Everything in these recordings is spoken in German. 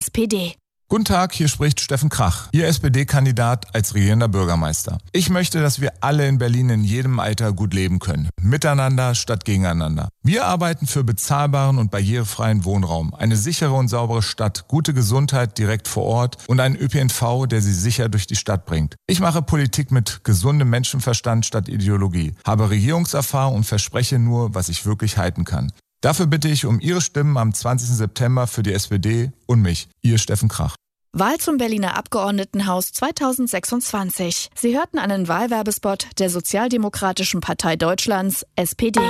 SPD. Guten Tag, hier spricht Steffen Krach, Ihr SPD-Kandidat als regierender Bürgermeister. Ich möchte, dass wir alle in Berlin in jedem Alter gut leben können. Miteinander statt gegeneinander. Wir arbeiten für bezahlbaren und barrierefreien Wohnraum, eine sichere und saubere Stadt, gute Gesundheit direkt vor Ort und einen ÖPNV, der Sie sicher durch die Stadt bringt. Ich mache Politik mit gesundem Menschenverstand statt Ideologie, habe Regierungserfahrung und verspreche nur, was ich wirklich halten kann. Dafür bitte ich um Ihre Stimmen am 20. September für die SPD und mich, Ihr Steffen Krach. Wahl zum Berliner Abgeordnetenhaus 2026. Sie hörten einen Wahlwerbespot der Sozialdemokratischen Partei Deutschlands, SPD.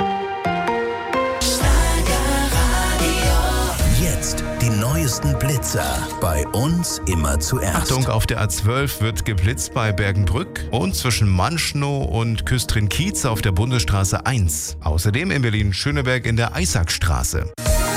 Jetzt die neuesten Blitzer. Bei uns immer zuerst. Achtung, auf der A12 wird geblitzt bei Bergenbrück und zwischen Manschnow und Küstrin-Kiez auf der Bundesstraße 1. Außerdem in Berlin-Schöneberg in der Eisackstraße.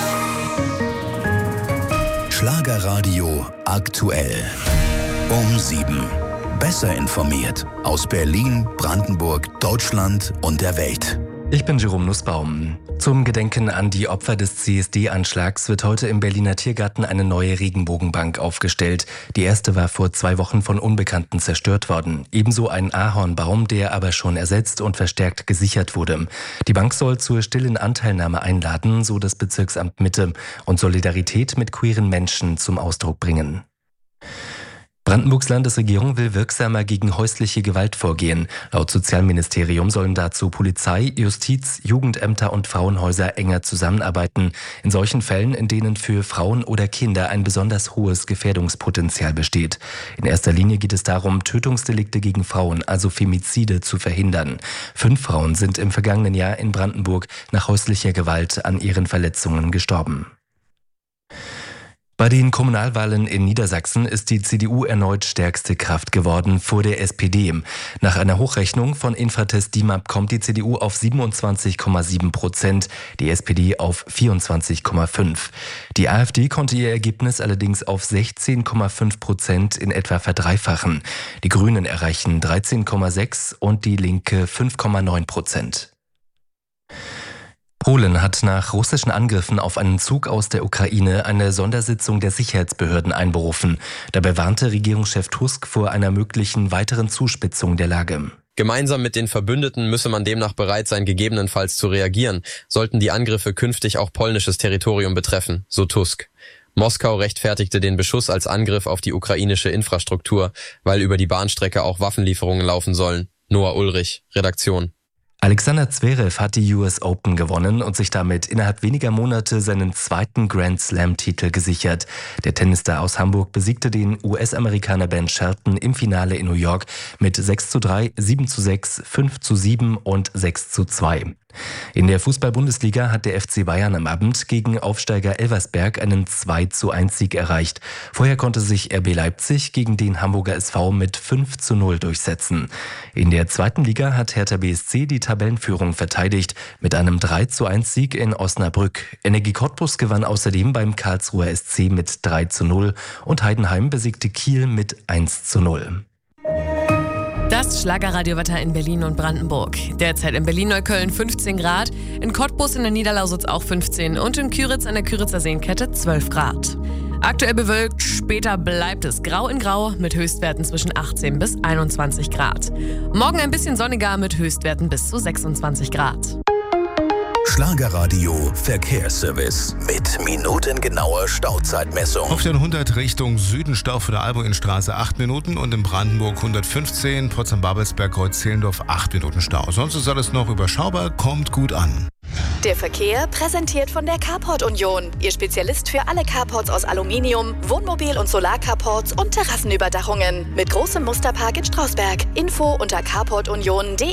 Schlagerradio aktuell. Um 7. Besser informiert aus Berlin, Brandenburg, Deutschland und der Welt. Ich bin Jerome Nussbaum. Zum Gedenken an die Opfer des CSD-Anschlags wird heute im Berliner Tiergarten eine neue Regenbogenbank aufgestellt. Die erste war vor 2 Wochen von Unbekannten zerstört worden. Ebenso ein Ahornbaum, der aber schon ersetzt und verstärkt gesichert wurde. Die Bank soll zur stillen Anteilnahme einladen, so das Bezirksamt Mitte, und Solidarität mit queeren Menschen zum Ausdruck bringen. Brandenburgs Landesregierung will wirksamer gegen häusliche Gewalt vorgehen. Laut Sozialministerium sollen dazu Polizei, Justiz, Jugendämter und Frauenhäuser enger zusammenarbeiten. In solchen Fällen, in denen für Frauen oder Kinder ein besonders hohes Gefährdungspotenzial besteht. In erster Linie geht es darum, Tötungsdelikte gegen Frauen, also Femizide, zu verhindern. 5 Frauen sind im vergangenen Jahr in Brandenburg nach häuslicher Gewalt an ihren Verletzungen gestorben. Bei den Kommunalwahlen in Niedersachsen ist die CDU erneut stärkste Kraft geworden vor der SPD. Nach einer Hochrechnung von Infratest DIMAP kommt die CDU auf 27,7%, die SPD auf 24,5%. Die AfD konnte ihr Ergebnis allerdings auf 16,5% in etwa verdreifachen. Die Grünen erreichen 13,6% und die Linke 5,9%. Polen hat nach russischen Angriffen auf einen Zug aus der Ukraine eine Sondersitzung der Sicherheitsbehörden einberufen. Dabei warnte Regierungschef Tusk vor einer möglichen weiteren Zuspitzung der Lage. Gemeinsam mit den Verbündeten müsse man demnach bereit sein, gegebenenfalls zu reagieren, sollten die Angriffe künftig auch polnisches Territorium betreffen, so Tusk. Moskau rechtfertigte den Beschuss als Angriff auf die ukrainische Infrastruktur, weil über die Bahnstrecke auch Waffenlieferungen laufen sollen. Noah Ulrich, Redaktion. Alexander Zverev hat die US Open gewonnen und sich damit innerhalb weniger Monate seinen 2. Grand Slam-Titel gesichert. Der Tennisstar aus Hamburg besiegte den US-Amerikaner Ben Shelton im Finale in New York mit 6:3, 7:6, 5:7 und 6:2. In der Fußball-Bundesliga hat der FC Bayern am Abend gegen Aufsteiger Elversberg einen 2:1-Sieg erreicht. Vorher konnte sich RB Leipzig gegen den Hamburger SV mit 5:0 durchsetzen. In der 2. Liga hat Hertha BSC die Tabellenführung verteidigt mit einem 3:1-Sieg in Osnabrück. Energie Cottbus gewann außerdem beim Karlsruher SC mit 3:0 und Heidenheim besiegte Kiel mit 1:0. Das Schlagerradiowetter in Berlin und Brandenburg. Derzeit in Berlin-Neukölln 15 Grad, in Cottbus in der Niederlausitz auch 15 und in Küritz an der Küritzer Seenkette 12 Grad. Aktuell bewölkt, später bleibt es grau in grau mit Höchstwerten zwischen 18 bis 21 Grad. Morgen ein bisschen sonniger mit Höchstwerten bis zu 26 Grad. Schlagerradio Verkehrsservice mit minutengenauer Stauzeitmessung. Auf der 100 Richtung Süden Stau von der Albuinstraße 8 Minuten und in Brandenburg 115, Potsdam-Babelsberg-Kreuz-Zehlendorf 8 Minuten Stau. Sonst ist alles noch überschaubar, kommt gut an. Der Verkehr präsentiert von der Carport Union. Ihr Spezialist für alle Carports aus Aluminium, Wohnmobil- und Solarcarports und Terrassenüberdachungen. Mit großem Musterpark in Strausberg. Info unter carportunion.de.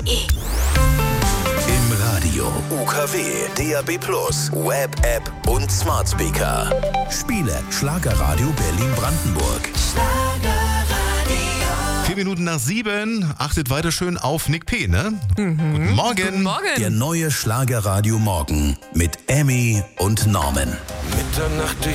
Im Radio, UKW, DAB+, Web, App und Smart Speaker. Spiele Schlagerradio Berlin-Brandenburg. 4 Minuten nach 7. Achtet weiter schön auf Nick P., ne? Guten Morgen. Guten Morgen. Der neue Schlagerradio Morgen mit Emmy und Norman. Mitternacht,